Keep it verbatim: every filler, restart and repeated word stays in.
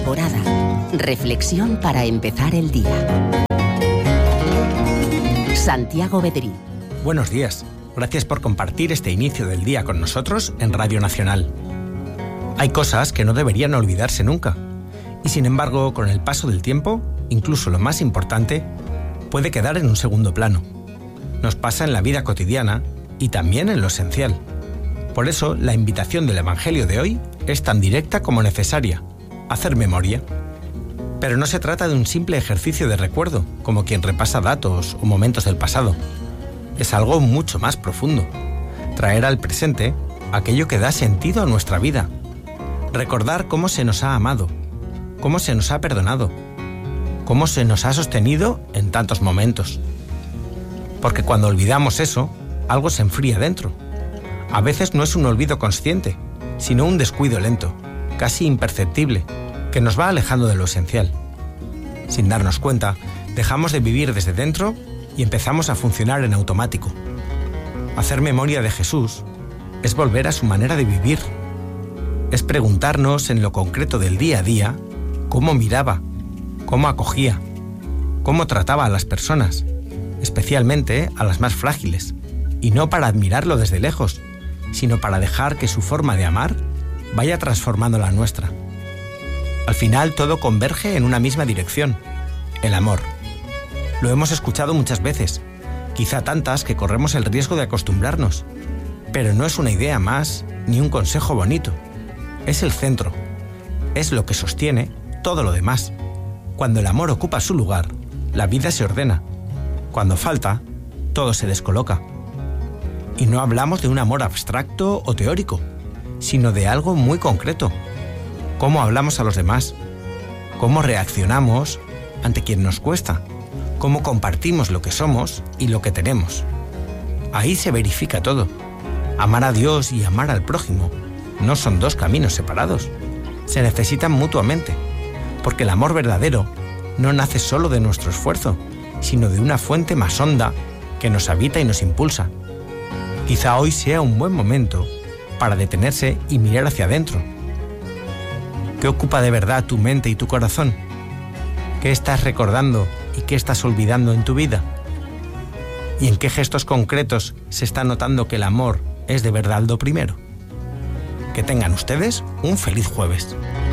temporada. Reflexión para empezar el día. Santiago Bedrí. Buenos días. Gracias por compartir este inicio del día con nosotros en Radio Nacional. Hay cosas que no deberían olvidarse nunca. Y sin embargo, con el paso del tiempo, incluso lo más importante, puede quedar en un segundo plano. Nos pasa en la vida cotidiana y también en lo esencial. Por eso, la invitación del Evangelio de hoy es tan directa como necesaria: hacer memoria. Pero no se trata de un simple ejercicio de recuerdo, como quien repasa datos o momentos del pasado. Es algo mucho más profundo. Traer al presente aquello que da sentido a nuestra vida. Recordar cómo se nos ha amado, cómo se nos ha perdonado, cómo se nos ha sostenido en tantos momentos. Porque cuando olvidamos eso, algo se enfría dentro. A veces no es un olvido consciente, sino un descuido lento, casi imperceptible, que nos va alejando de lo esencial. Sin darnos cuenta, dejamos de vivir desde dentro y empezamos a funcionar en automático. Hacer memoria de Jesús es volver a su manera de vivir. Es preguntarnos en lo concreto del día a día cómo miraba, cómo acogía, cómo trataba a las personas, especialmente a las más frágiles, y no para admirarlo desde lejos, sino para dejar que su forma de amar vaya transformando la nuestra. Al final todo converge en una misma dirección: el amor. Lo hemos escuchado muchas veces, quizá tantas que corremos el riesgo de acostumbrarnos, pero no es una idea más ni un consejo bonito. Es el centro, es lo que sostiene todo lo demás. Cuando el amor ocupa su lugar, la vida se ordena. Cuando falta, todo se descoloca. Y no hablamos de un amor abstracto o teórico, sino de algo muy concreto. Cómo hablamos a los demás, cómo reaccionamos ante quien nos cuesta, cómo compartimos lo que somos y lo que tenemos. Ahí se verifica todo. Amar a Dios y amar al prójimo no son dos caminos separados. Se necesitan mutuamente, porque el amor verdadero no nace solo de nuestro esfuerzo, sino de una fuente más honda que nos habita y nos impulsa. Quizá hoy sea un buen momento para detenerse y mirar hacia adentro. ¿Qué ocupa de verdad tu mente y tu corazón? ¿Qué estás recordando y qué estás olvidando en tu vida? ¿Y en qué gestos concretos se está notando que el amor es de verdad lo primero? Que tengan ustedes un feliz jueves.